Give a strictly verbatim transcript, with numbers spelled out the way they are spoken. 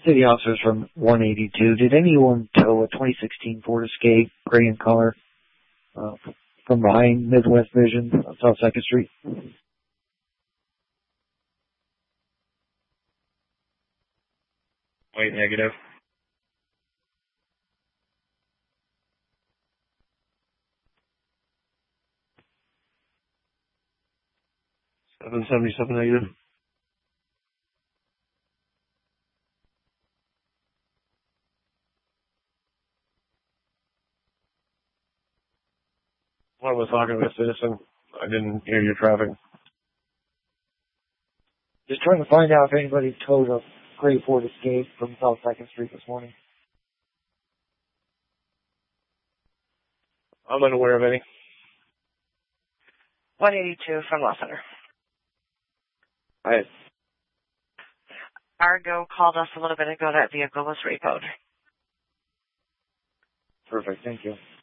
City officers from one eighty-two. Did anyone tow a twenty sixteen Ford Escape, gray in color, uh, from behind Midwest Vision on South second Street? Wait, negative. seven seventy-seven negative. I was talking to a citizen. I didn't hear your traffic. Just trying to find out if anybody towed a gray Ford Escape from South second Street this morning. I'm unaware of any. one eighty-two from Law Center. Hi. Argo called us a little bit ago. That vehicle was repoed. Perfect. Thank you.